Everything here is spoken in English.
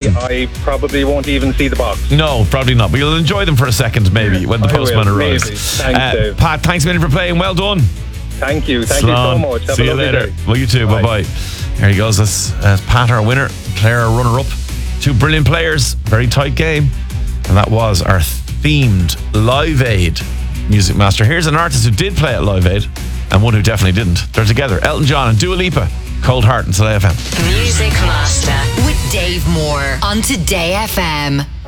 listen. I probably won't even see the box. No, probably not. But you'll enjoy them for a second, maybe, when the postman arrives. Maybe. Thanks, Dave. Pat, thanks a million for playing. Well done. Thank you. Thank you so much. Have See a you lovely later. day. Well, you too. Bye-bye. There he goes. That's Pat, our winner. Claire, our runner-up. Two brilliant players. Very tight game. And that was our themed Live Aid Music Master. Here's an artist who did play at Live Aid and one who definitely didn't. They're together. Elton John and Dua Lipa. Cold Heart and Today FM. Music Master with Dave Moore on Today FM.